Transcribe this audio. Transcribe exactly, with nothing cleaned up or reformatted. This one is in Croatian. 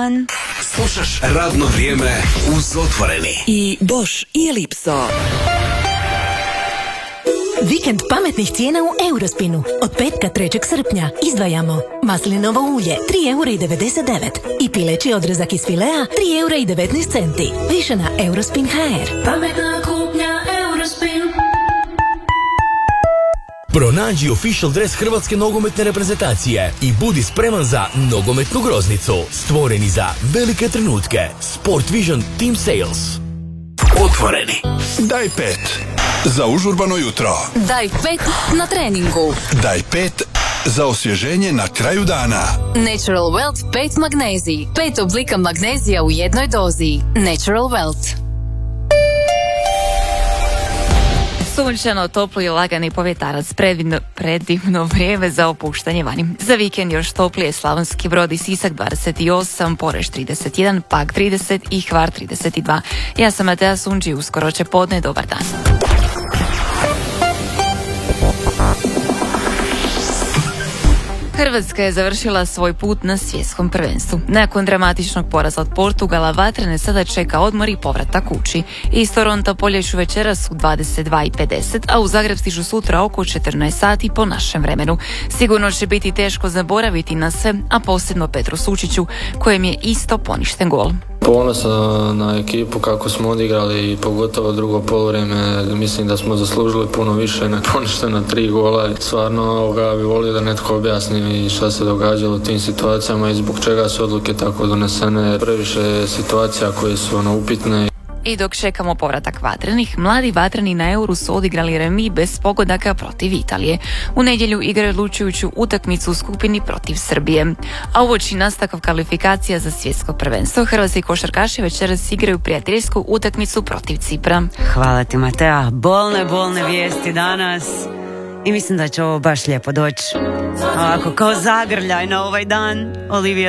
dan. Slušaš Radno vrijeme uz Otvoreni. I Bosch i Ellipso. Vikend pametnih cijena u Eurospinu. Od petka trećeg srpnja izdvajamo maslinovo ulje tri eura i devedeset devet i pileći odrezak iz filea tri eura i devetnaest centi. Više na Eurospin tačka hr. Pametna kupnja Eurospin. Pronađi official dres Hrvatske nogometne reprezentacije i budi spreman za nogometnu groznicu. Stvoreni za velike trenutke. Sport Vision Team Sales. Otvoreni. Daj pet za užurbano jutro. Daj pet na treningu. Daj pet za osvježenje na kraju dana. Natural Wealth pet magnezij. Pet oblika magnezija u jednoj dozi. Natural Wealth. Sunčano, toplo i lagani povjetarac, predivno, predivno vrijeme za opuštanje vani. Za vikend još toplije Slavonski Brod i Sisak dvadeset osam, Poreš trideset jedan, Pag trideset i Hvar trideset dva. Ja sam Matea Sunđi, uskoro će podne, dobar dan. Hrvatska je završila svoj put na svjetskom prvenstvu. Nakon dramatičnog poraza od Portugala, Vatrene sada čeka odmor i povratak kući. Iz Toronta poljeću večeras u dvadeset dva i pedeset, a u Zagreb stižu sutra oko četrnaest sati po našem vremenu. Sigurno će biti teško zaboraviti na sve, a posebno Petru Sučiću, kojem je isto poništen gol. Ponosan na ekipu kako smo odigrali i pogotovo drugo poluvrijeme. Mislim da smo zaslužili puno više nego poništena tri gola. Stvarno ovoga bi volio da netko objasni šta se događalo u tim situacijama i zbog čega su odluke tako donesene. Previše situacija koje su ono upitne. I dok čekamo povratak Vatrenih, mladi Vatreni na Euru su odigrali remi bez pogodaka protiv Italije. U nedjelju igraju odlučujuću utakmicu u skupini protiv Srbije. A uoči nastavka kvalifikacija za svjetsko prvenstvo, hrvatski košarkaši večeras igraju prijateljsku utakmicu protiv Cipra. Hvala ti, Matea. Bolne, bolne vijesti danas. I mislim da će ovo baš lijepo doći. Ovako, kao zagrljaj na ovaj dan. Olivia